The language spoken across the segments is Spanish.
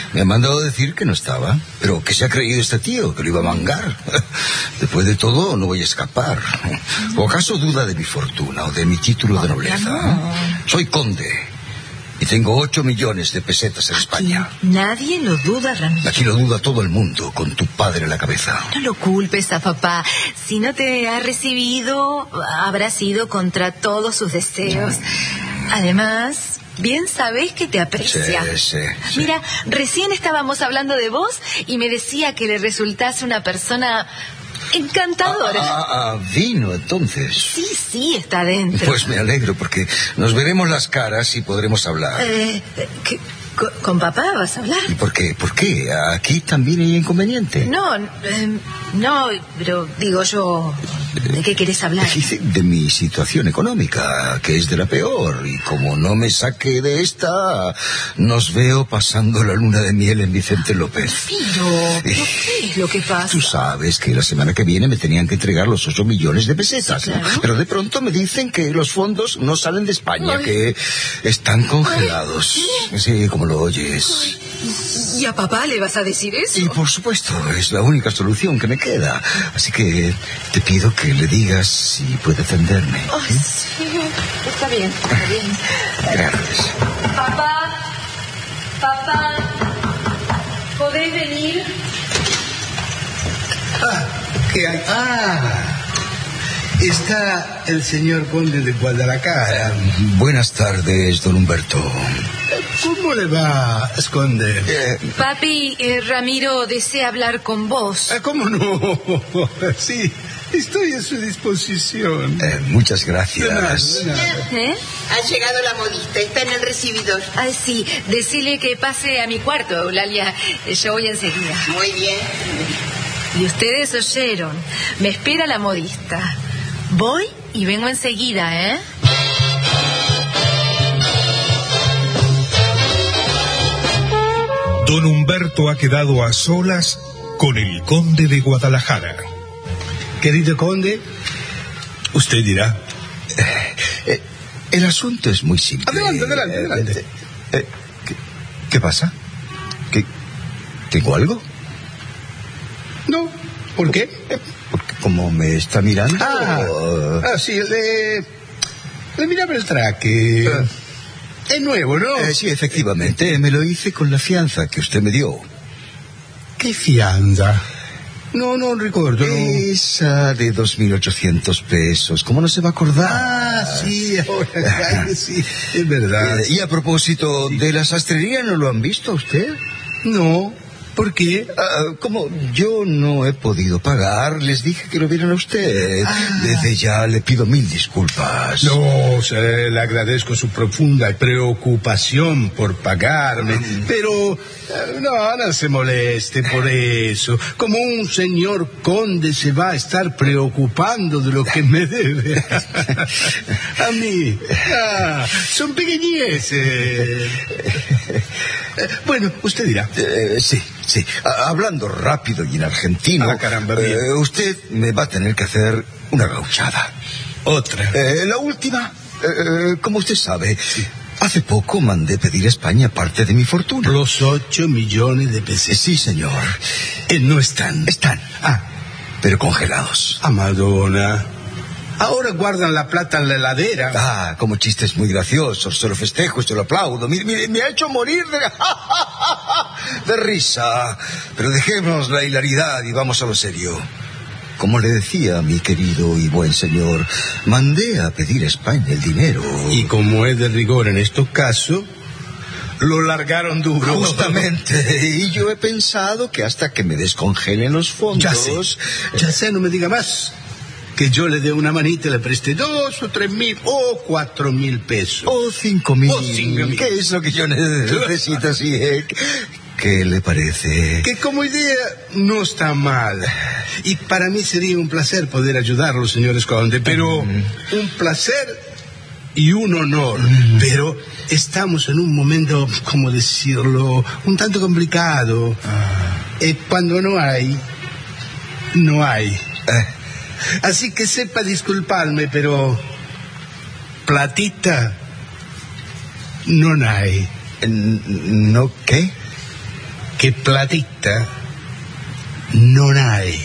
Me ha mandado decir que no estaba. Pero ¿qué se ha creído este tío? Que lo iba a mangar. Después de todo, no voy a escapar. ¿O acaso duda de mi fortuna o de mi título de nobleza? No. Soy conde. Y tengo 8 millones de pesetas en España. Nadie lo duda, Ramiro. Aquí lo duda todo el mundo, con tu padre en la cabeza. No lo culpes a papá. Si no te ha recibido, habrá sido contra todos sus deseos. Además, bien sabés que te aprecia. Sí. Mira, recién estábamos hablando de vos y me decía que le resultase una persona encantadora. Vino entonces. Sí, está dentro. Pues me alegro porque nos veremos las caras y podremos hablar. ¿Con papá vas a hablar? ¿Y por qué? ¿Por qué? ¿Aquí también hay inconveniente? No, pero digo yo, ¿de qué querés hablar? De mi situación económica, que es de la peor. Y como no me saque de esta, nos veo pasando la luna de miel en Vicente López. Pero, ¿qué es lo que pasa? Tú sabes que la semana que viene me tenían que entregar los 8 millones de pesetas, sí, claro. ¿no? Pero de pronto me dicen que los fondos no salen de España, que están congelados. Sí, como lo oyes. ¿Y a papá le vas a decir eso? Y por supuesto, es la única solución que me queda. Así que te pido que le digas si puede atenderme. Sí, está bien. Gracias. Papá, ¿podés venir? ¿Qué hay? Está el señor conde de Guadalajara. Buenas tardes, don Humberto. ¿Cómo le va, conde? Papi, Ramiro desea hablar con vos. ¿Cómo no? Sí, estoy a su disposición. Muchas gracias. De nada. Ha llegado la modista, está en el recibidor. Sí, decile que pase a mi cuarto, Eulalia. Yo voy enseguida. Muy bien. Y ustedes oyeron. Me espera la modista. Voy y vengo enseguida, ¿eh? Don Humberto ha quedado a solas con el conde de Guadalajara. Querido conde, usted dirá. El asunto es muy simple. Adelante. ¿Qué pasa? ¿Tengo algo? No, ¿por qué? Porque como me está mirando... Sí, le miraba el traje. Es nuevo, ¿no? Sí, efectivamente. Me lo hice con la fianza que usted me dio. ¿Qué fianza? No recuerdo. Esa de 2.800 pesos. ¿Cómo no se va a acordar? Sí, ahora sí, es verdad. Y a propósito, ¿de la sastrería no lo han visto usted? No. ¿Por qué? Como yo no he podido pagar, les dije que lo vieran a usted. Desde ya le pido 1000 disculpas. No, le agradezco su profunda preocupación por pagarme, pero no se moleste por eso. Como un señor conde se va a estar preocupando de lo que me debe. A mí. Son pequeñeces. Bueno, usted dirá. Sí. Hablando rápido y en argentino, caramba, usted me va a tener que hacer una gauchada. Otra. La última, como usted sabe, hace poco mandé pedir a España parte de mi fortuna. Los 8 millones de pesos. Sí, señor. No están. Están. Pero congelados. Madonna. Ahora guardan la plata en la heladera. Como chistes muy graciosos. Se lo festejo y se lo aplaudo. Me ha hecho morir de risa. Pero dejemos la hilaridad y vamos a lo serio. Como le decía, mi querido y buen señor, mandé a pedir a España el dinero. Y como es de rigor en estos casos, lo largaron duro. Justamente. Y yo he pensado que hasta que me descongelen los fondos... Ya sé, no me diga más. Que yo le dé una manita y le preste 2 o 3 mil o 4 mil pesos. O 5 mil. ¿Qué es lo que yo necesito? Sí, ¿qué le parece? Que como idea no está mal. Y para mí sería un placer poder ayudarlo, señores conde. Pero un placer y un honor. Pero estamos en un momento, ¿cómo decirlo?, un tanto complicado. Cuando no hay, no hay. Así que sepa disculparme, pero platita no hay. ¿No qué? que platita non hai.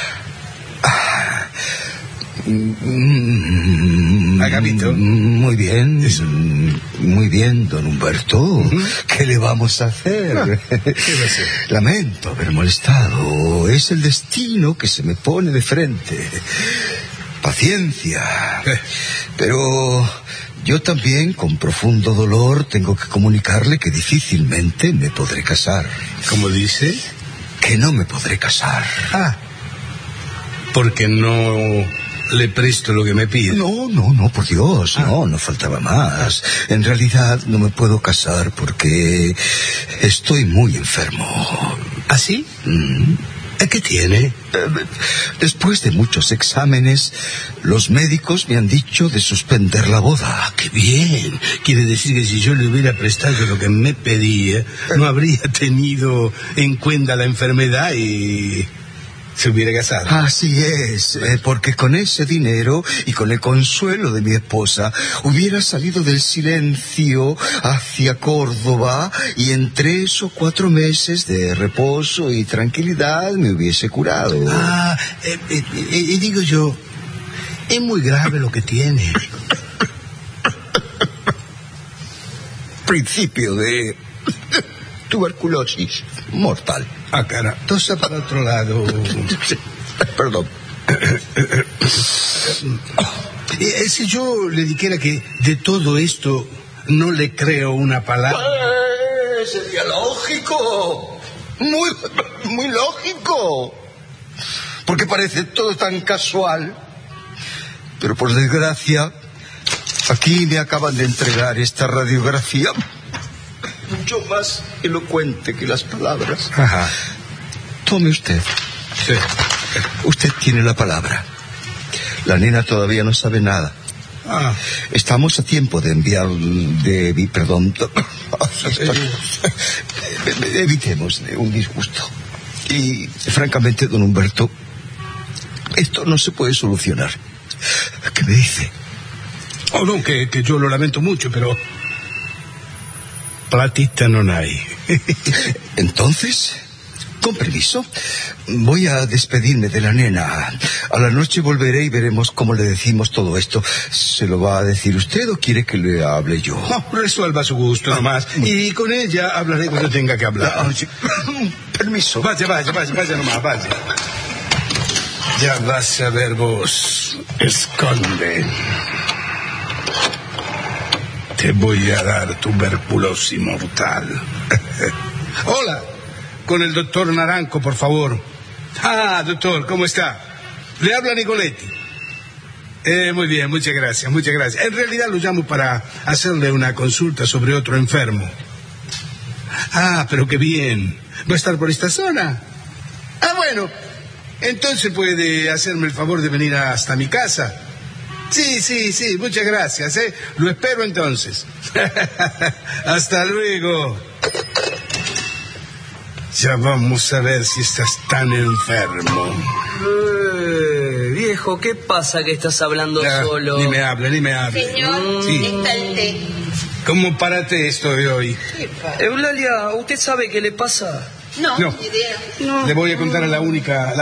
¿Ha capito? Muy bien. Muy bien, don Humberto. ¿Qué le vamos a hacer? ¿Qué va a hacer? Lamento haber molestado. Es el destino que se me pone de frente. Paciencia. Pero yo también, con profundo dolor, tengo que comunicarle que difícilmente me podré casar. ¿Cómo dice? Que no me podré casar. Porque no le presto lo que me pide. No, por Dios, no faltaba más. En realidad no me puedo casar porque estoy muy enfermo. ¿Ah, sí? ¿Qué tiene? Después de muchos exámenes, los médicos me han dicho de suspender la boda. ¡Qué bien! Quiere decir que si yo le hubiera prestado lo que me pedía, no habría tenido en cuenta la enfermedad y se hubiera casado. Así es, porque con ese dinero y con el consuelo de mi esposa hubiera salido del silencio hacia Córdoba y en 3 o 4 meses de reposo y tranquilidad me hubiese curado. Y digo yo, es muy grave lo que tiene. Principio de tuberculosis mortal. Cara, tosa para otro lado. Perdón. Si yo le dijera que de todo esto no le creo una palabra. Sería lógico. Muy lógico. Porque parece todo tan casual. Pero por desgracia, aquí me acaban de entregar esta radiografía. Mucho más elocuente que las palabras. Ajá. Tome usted. Sí. Usted tiene la palabra. La nena todavía no sabe nada. Estamos a tiempo de enviar... Evitemos un disgusto. Y, francamente, don Humberto, esto no se puede solucionar. ¿Qué me dice? No, que yo lo lamento mucho, pero... platita non hay. Entonces, con permiso, voy a despedirme de la nena. A la noche volveré y veremos cómo le decimos todo esto. ¿Se lo va a decir usted o quiere que le hable yo? No, resuelva a su gusto nomás. Y con ella hablaré cuando tenga que hablar. Sí. Permiso. Vaya nomás, vaya. Ya vas a ver vos, Esconde. Te voy a dar tuberculosis mortal. Hola, con el doctor Naranjo, por favor. Doctor, ¿cómo está? Le habla Nicoletti. Muy bien, muchas gracias. En realidad lo llamo para hacerle una consulta sobre otro enfermo. Pero qué bien. ¿Va a estar por esta zona? Bueno, entonces puede hacerme el favor de venir hasta mi casa. Sí, muchas gracias, Lo espero entonces. Hasta luego. Ya vamos a ver si estás tan enfermo. Viejo, ¿qué pasa que estás hablando solo? Ni me hable. Señor, Sí. está el té. ¿Cómo parate esto de hoy? Eulalia, ¿usted sabe qué le pasa? No, No. ni idea. Le voy a contar la última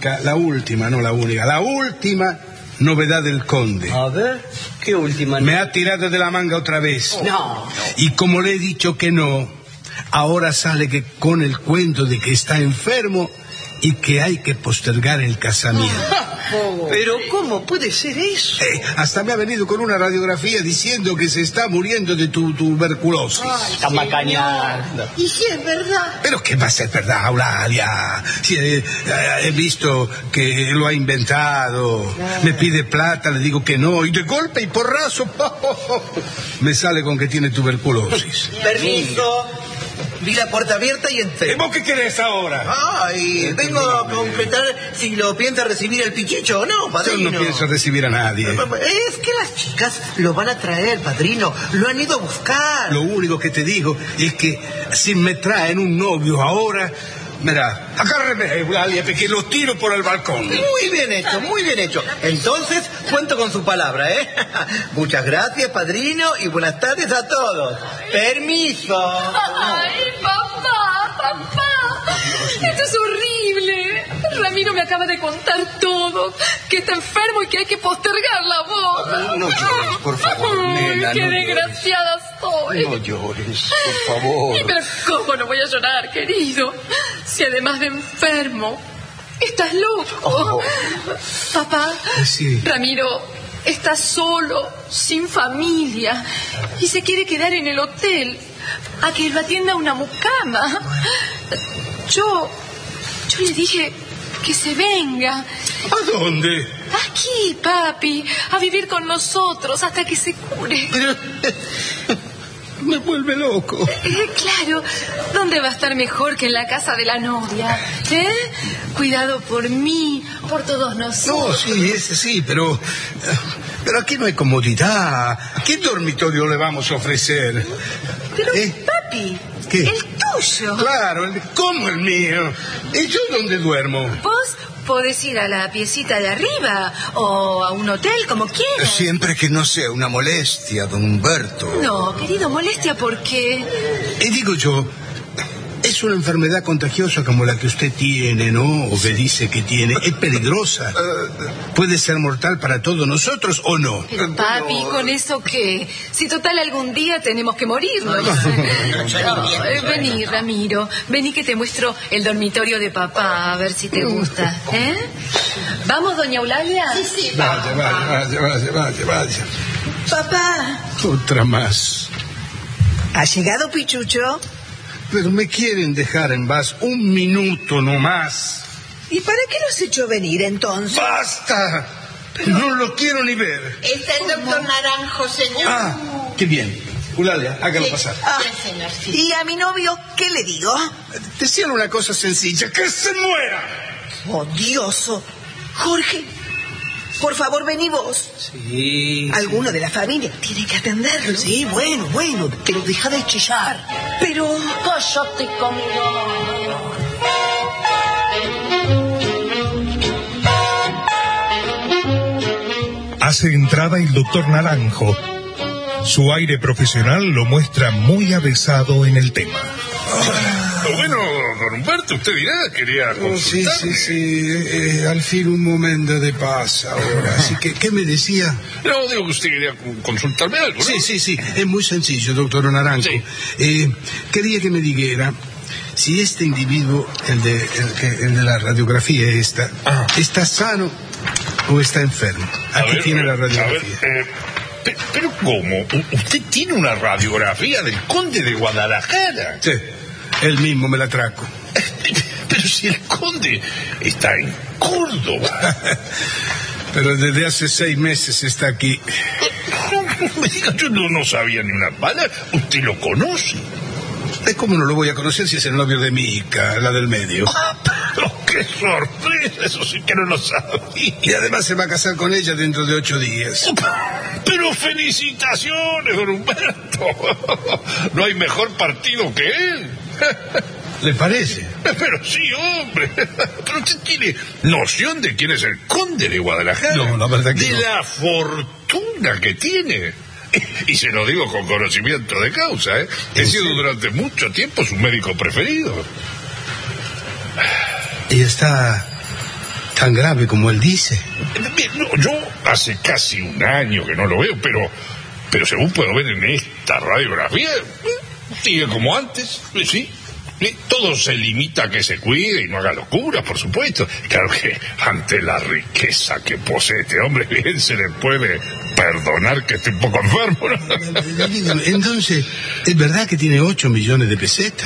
novedad del conde. A ver, ¿qué última? Me ha tirado de la manga otra vez. No. Y como le he dicho que no, ahora sale que con el cuento de que está enfermo y que hay que postergar el casamiento. Pero ¿cómo puede ser eso? Hasta me ha venido con una radiografía diciendo que se está muriendo de tuberculosis. Está macaneando. ¿Y si es verdad? Pero ¿qué va a ser verdad, Eulalia? Si he visto que lo ha inventado, me pide plata, le digo que no, y de golpe y porrazo, me sale con que tiene tuberculosis. Permiso. Vi la puerta abierta y entré. ¿Vos qué querés ahora? Vengo a concretar si lo piensa recibir el pichicho o no, padrino. Yo no pienso recibir a nadie. Es que las chicas lo van a traer, padrino. Lo han ido a buscar. Lo único que te digo es que si me traen un novio ahora, mira, agárreme, Eulalia, que lo tiro por el balcón. Muy bien hecho. Entonces, cuento con su palabra, Muchas gracias, padrino, y buenas tardes a todos. Permiso. Ay, papá. Esto es horrible. Ramiro me acaba de contar todo, que está enfermo y que hay que postergar la boda. No llores, por favor, nena, ¡Qué no desgraciada soy! No llores, por favor. Pero ¿cómo no voy a llorar, querido? Si además de enfermo, estás loco. Papá, Sí. Ramiro está solo, sin familia, y se quiere quedar en el hotel a que lo atienda una mucama. Yo le dije que se venga. ¿A dónde? Aquí, papi, a vivir con nosotros hasta que se cure. Pero me vuelve loco. Claro, ¿dónde va a estar mejor que en la casa de la novia? Cuidado por mí, por todos nosotros. No, sí, ese sí, pero aquí no hay comodidad. ¿Qué dormitorio le vamos a ofrecer? Pero, papi, ¿Qué? el tuyo. Claro, ¿cómo el mío? ¿Y yo dónde duermo? Vos podés ir a la piecita de arriba o a un hotel, como quieras. Siempre que no sea una molestia, don Humberto. No, querido, molestia porque... Y digo yo, es una enfermedad contagiosa como la que usted tiene, ¿no? O que dice que tiene. Es peligrosa. Puede ser mortal para todos nosotros o no. Pero, papi, ¿con eso qué? Si total algún día tenemos que morirnos. Vení, Ramiro. Vení que te muestro el dormitorio de papá, a ver si te gusta. ¿Vamos, doña Eulalia? Sí. Vaya. Papá, Otra más. ¿ha llegado Pichucho? Pero me quieren dejar en paz un minuto nomás. ¿Y para qué los echó venir entonces? ¡Basta! No lo quiero ni ver. Está el doctor Naranjo, señor. Ah, qué bien. Eulalia, hágalo pasar. Señor, sí. ¿Y a mi novio qué le digo? Decíale una cosa sencilla, ¡que se muera! Odioso. Jorge, por favor, vení vos. Sí. Alguno de la familia tiene que atenderlo. Sí, bueno, pero deja de chillar. Pero... Cállate conmigo. Hace entrada el doctor Naranjo. Su aire profesional lo muestra muy avesado en el tema. Bueno, don Humberto, usted dirá, quería consultarme. Sí. Al fin un momento de paz ahora. Así que, ¿qué me decía? No, digo que usted quería consultarme algo, ¿no? Sí. Es muy sencillo, doctor Naranjo. Sí. Quería que me dijera si este individuo, el de la radiografía está sano o está enfermo. Aquí tiene la radiografía. Pero ¿cómo? ¿Usted tiene una radiografía del conde de Guadalajara? Sí, él mismo me la trajo. Pero si el conde está en Córdoba. Pero desde hace 6 meses está aquí. No me diga, yo no sabía ni una palabra. ¿Usted lo conoce? ¿Cómo no lo voy a conocer si es el novio de Mica, la del medio? Pero qué sorpresa, eso sí que no lo sabía. Y además se va a casar con ella dentro de 8 días. Pero felicitaciones, don Humberto. No hay mejor partido que él. ¿Le parece? Pero sí, hombre. Pero usted tiene noción de quién es el conde de Guadalajara. No, la verdad que de no. la fortuna que tiene. Y se lo digo con conocimiento de causa, ¿eh? He sido durante mucho tiempo su médico preferido. Y está tan grave como él dice. Bien, no, yo hace casi un año que no lo veo, pero según puedo ver en esta radiografía, sigue como antes, sí. Todo se limita a que se cuide y no haga locuras, por supuesto. Claro que ante la riqueza que posee este hombre, bien se le puede perdonar que esté un poco enfermo, ¿no? Entonces, ¿es verdad que tiene 8 millones de pesetas?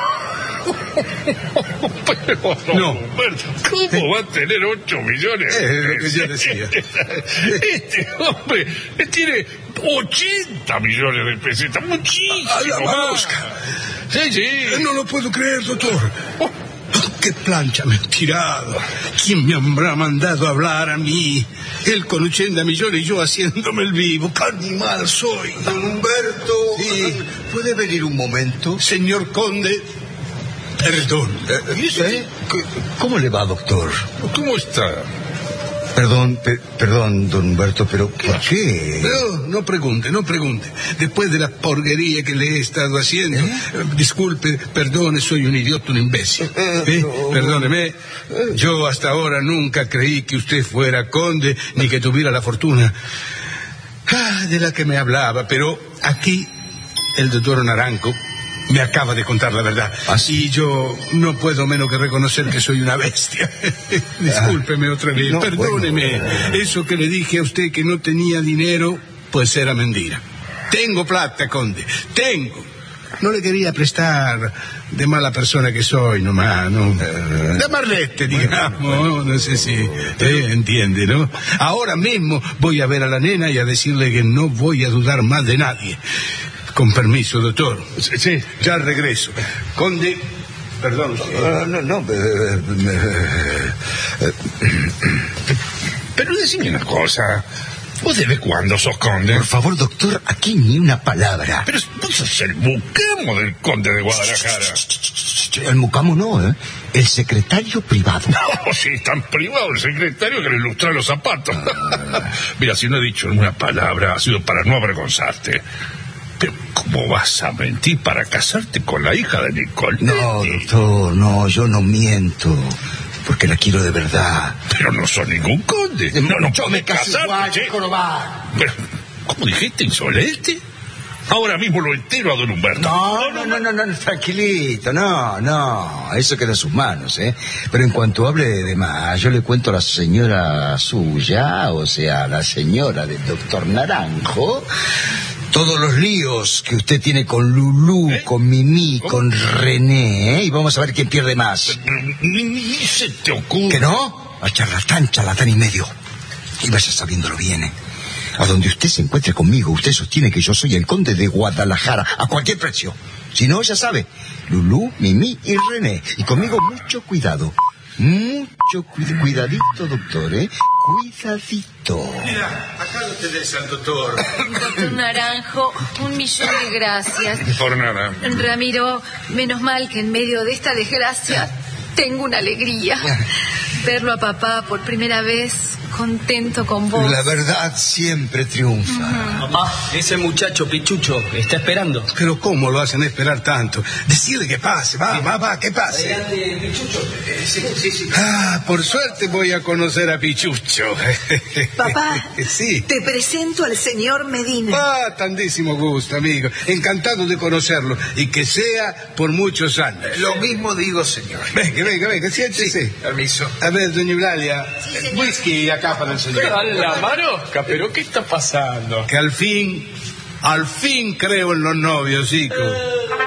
Pero No. Humberto, ¿cómo va a tener 8 millones? Lo que yo decía. Este hombre tiene 80 millones de pesetas, muchísimo ¡A la más. mosca! Sí. No lo puedo creer, doctor. ¡Qué plancha me han tirado! ¿Quién me habrá mandado a hablar a mí? Él con 80 millones y yo haciéndome el vivo. ¡Qué animal soy! Don Humberto, Sí. ¿puede venir un momento? Señor conde, perdón. ¿Cómo le va, doctor? ¿Cómo está? Perdón, don Humberto, pero ¿por qué? No pregunte. Después de la porquería que le he estado haciendo, disculpe, perdone, soy un idiota, un imbécil. Perdóneme, yo hasta ahora nunca creí que usted fuera conde, ni que tuviera la fortuna de la que me hablaba, pero aquí el doctor Naranjo me acaba de contar la verdad. Y yo no puedo menos que reconocer que soy una bestia. Discúlpeme otra vez, perdóneme. Bueno. Eso que le dije a usted que no tenía dinero, pues era mentira. Tengo plata, conde, tengo. No le quería prestar de mala persona que soy, nomás, ¿no? De amarrete, digamos, no sé si entiende, ¿no? Ahora mismo voy a ver a la nena y a decirle que no voy a dudar más de nadie. Con permiso, doctor. Sí, ya regreso. Conde, perdón. Pero decime una cosa. ¿Vos desde cuándo sos conde? Por favor, doctor, aquí ni una palabra. Pero vos sos el mucamo del conde de Guadalajara. El mucamo no, ¿eh? El secretario privado. No, sí, es tan privado el secretario que le ilustra los zapatos. Mira, si no he dicho una palabra, ha sido para no avergonzarte. Pero ¿cómo vas a mentir para casarte con la hija de Nicolás? No, doctor, no, yo no miento. Porque la quiero de verdad. Pero no soy ningún conde. No yo me casé igual, Jorobado. Pero, ¿cómo dijiste, insolente? Ahora mismo lo entero a don Humberto. No, tranquilito, no. Eso queda en sus manos, ¿eh? Pero en cuanto hable de más, yo le cuento a la señora suya, o sea, la señora del doctor Naranjo, todos los líos que usted tiene con Lulú, con Mimi, con René, y vamos a ver quién pierde más. Ni se te ocurre. ¿Que no? A charlatán y medio. Y vaya sabiéndolo bien, ¿eh? A donde usted se encuentre conmigo, usted sostiene que yo soy el conde de Guadalajara, a cualquier precio. Si no, ya sabe, Lulú, Mimi y René. Y conmigo mucho cuidado. Cuidadito, doctor, ¿eh? Cuidadito. Mira, acá lo tenés al doctor. Doctor Naranjo, 1.000.000 de gracias. Por nada. Ramiro, menos mal que en medio de esta desgracia tengo una alegría. Verlo a papá por primera vez, contento con vos. La verdad siempre triunfa. Papá, ese muchacho pichucho está esperando. Pero ¿cómo lo hacen esperar tanto? Decirle que pase, va, que pase. Adelante, Pichucho. Sí. Por suerte voy a conocer a Pichucho. Papá, sí. Te presento al señor Medina. Tantísimo gusto, amigo. Encantado de conocerlo y que sea por muchos años. Lo mismo digo, señor. Venga, siéntese. Sí, permiso. A ver, doña Eulalia, whisky acá para el señor. ¡Hala, Marosca! ¿Pero qué está pasando? Que al fin creo en los novios, chicos.